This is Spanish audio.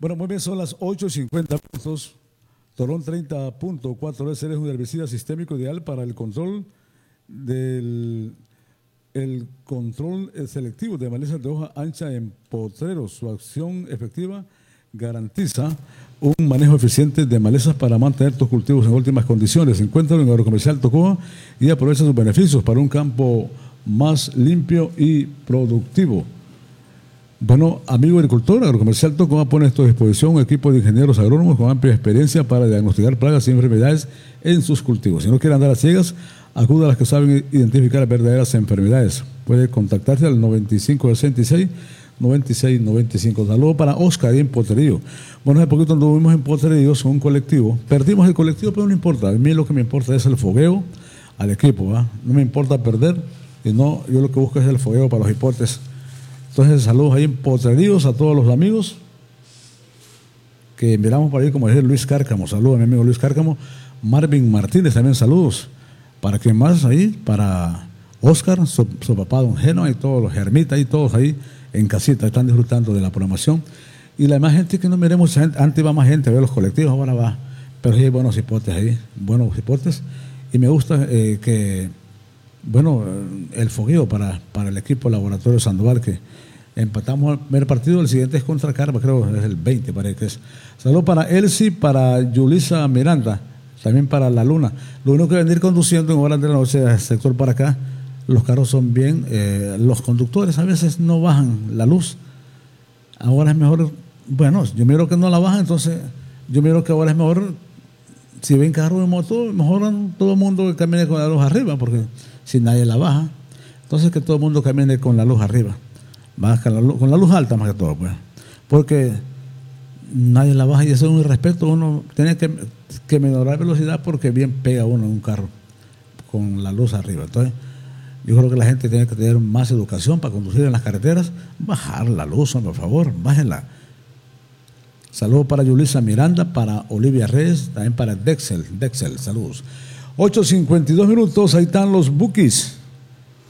Bueno, muy bien, son las 8:50 minutos. Torón 30.4 SL es un herbicida sistémico ideal para el control selectivo de malezas de hoja ancha en potreros. Su acción efectiva garantiza un manejo eficiente de malezas para mantener tus cultivos en óptimas condiciones. Encuéntralo en Agrocomercial Tocoa y aprovecha sus beneficios para un campo más limpio y productivo. Bueno, amigo agricultor, Agrocomercial Tocoa pone a tu disposición un equipo de ingenieros agrónomos con amplia experiencia para diagnosticar plagas y enfermedades en sus cultivos. Si no quiere andar a ciegas, acuda a las que saben identificar verdaderas enfermedades. Puede contactarse al 9566-9695. Saludos para Oscar y en Potrerillo. Bueno, hace poquito anduvimos en Potrerillo con un colectivo. Perdimos el colectivo, pero no importa. A mí lo que me importa es el fogueo al equipo, ¿va? No me importa perder, y no, yo lo que busco es el fogueo para los hipotes. Entonces, saludos ahí en Potrerillos a todos los amigos que miramos por ahí, como decía Luis Cárcamo. Saludos a mi amigo Luis Cárcamo. Marvin Martínez, también saludos. ¿Para quién más ahí? Para Oscar, su papá, don Geno, y todos los Germitas, y todos ahí en casita, están disfrutando de la programación. Y la demás gente que no miremos, antes iba más gente a ver los colectivos, ahora va. Pero sí hay buenos hipotes ahí, buenos hipotes. Y me gusta que, bueno, el fogueo para el equipo Laboratorio Sandoval, que empatamos el primer partido, el siguiente es contra Carva, creo que es el 20, parece que es. Saludos para Elsie, para Yulisa Miranda, también para La Luna. Lo único que venir conduciendo en horas de la noche del sector para acá, los carros son bien, los conductores a veces no bajan la luz. Ahora es mejor, bueno, yo miro que no la bajan, entonces yo miro que ahora es mejor, si ven carro de moto, mejor todo el mundo que camine con la luz arriba, porque si nadie la baja, entonces que todo el mundo camine con la luz arriba, con la luz alta más que todo, pues, porque nadie la baja y eso es un irrespeto. Uno tiene que menorar velocidad porque bien pega uno en un carro con la luz arriba. Entonces, yo creo que la gente tiene que tener más educación para conducir en las carreteras. Bajar la luz, por favor, bájenla. Saludos para Yulisa Miranda, para Olivia Reyes, también para Dexel, saludos. 8:52 minutos, ahí están los Bukis.